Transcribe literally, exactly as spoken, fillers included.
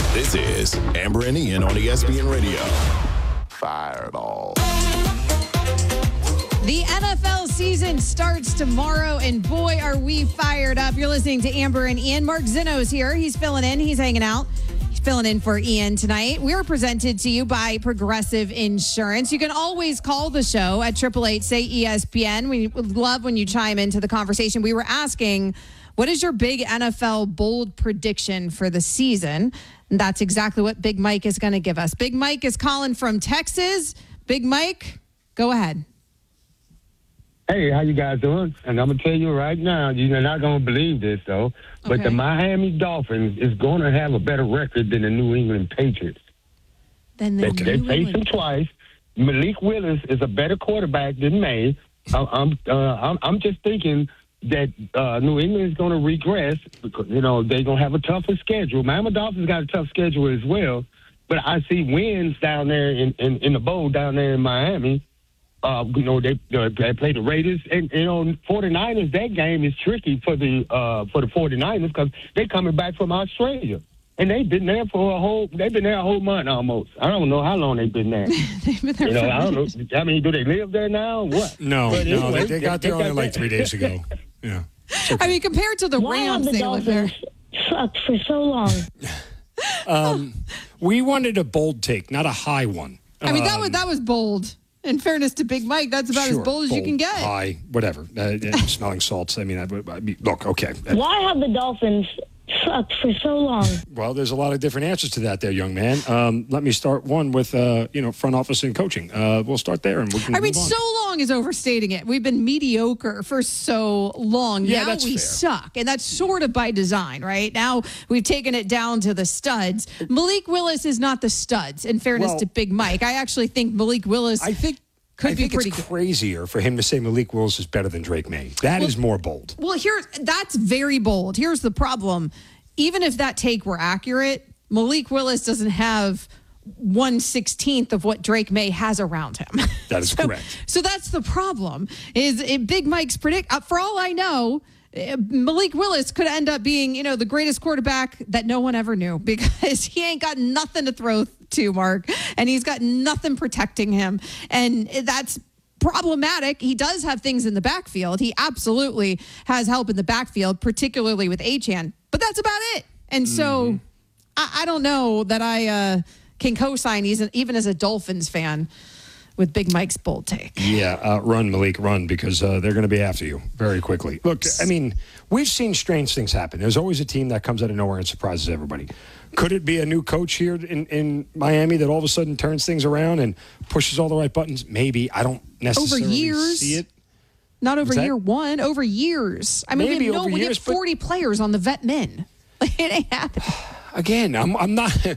This is Amber and Ian on E S P N Radio. Fireball. The N F L season starts tomorrow, and boy, are we fired up. You're listening to Amber and Ian. Mark Zinno's here. He's filling in. He's hanging out. He's filling in for Ian tonight. We're presented to you by Progressive Insurance. You can always call the show at eight eight eight, S A Y, E S P N. We would love when you chime into the conversation. We were asking, what is your big N F L bold prediction for the season? And that's exactly what Big Mike is going to give us. Big Mike is calling from Texas. Big Mike, go ahead. Hey, how you guys doing? And I'm going to tell you right now, you're not going to believe this, though, but Okay. the Miami Dolphins is going to have a better record than the New England Patriots. Then the They, they New faced them England- twice. Malik Willis is a better quarterback than May. I- I'm, uh, I'm, I'm just thinking that uh, New England is going to regress because, you know, they're going to have a tougher schedule. Miami Dolphins got a tough schedule as well, but I see wins down there in, in, in the bowl down there in Miami. Uh, you know, they, they play the Raiders. And, you know, 49ers, that game is tricky for the uh, for the 49ers because they're coming back from Australia. And they've been there for a whole, they've been there a whole month almost. I don't know how long they've been there. They've been there You know, for I don't know. I mean, do they live there now or what? No, But no, anyway, they, they got there they only got like that- three days ago. Yeah. I mean, compared to the Why have Rams, the they live there. Dolphins sucked for so long? Um, we wanted a bold take, not a high one. I mean, that was that was bold. In fairness to Big Mike, that's about Sure, as bold as you can get. High, whatever. Uh, uh, smelling salts. I mean, I, I mean, look, okay. Why have the Dolphins sucked for so long? Well, there's a lot of different answers to that there, young man. Um, let me start one with, uh, you know, front office and coaching. Uh, we'll start there and we can I mean, move on. so long is overstating it. We've been mediocre for so long. Yeah, now that's we fair. suck. And that's sort of by design, right? Now we've taken it down to the studs. Malik Willis is not the studs, in fairness Well- to Big Mike. I actually think Malik Willis I think could I be think pretty it's good. crazier for him to say Malik Willis is better than Drake May. That is more bold. Well, here, that's very bold. Here's the problem. Even if that take were accurate, Malik Willis doesn't have one sixteenth of what Drake May has around him. That is so, correct. So that's the problem. Is it Big Mike's predict? Uh, for all I know, uh, Malik Willis could end up being, you know, the greatest quarterback that no one ever knew because he ain't got nothing to throw to, Mark, and he's got nothing protecting him, and that's problematic. He does have things in the backfield. He absolutely has help in the backfield, particularly with Achane, but that's about it. And so Mm-hmm. I, I don't know that I uh, can co-sign even, even as a Dolphins fan with Big Mike's bold take. Yeah, uh, run, Malik, run, because uh, they're going to be after you very quickly. Look, I mean, we've seen strange things happen. There's always a team that comes out of nowhere and surprises everybody. Could it be a new coach here in, in Miami that all of a sudden turns things around and pushes all the right buttons? Maybe. I don't necessarily years. see it. Not over What's that? year one, over years. I mean, Maybe we know over we years, get but- forty players on the vet men. It ain't happening. Again, I'm, I'm not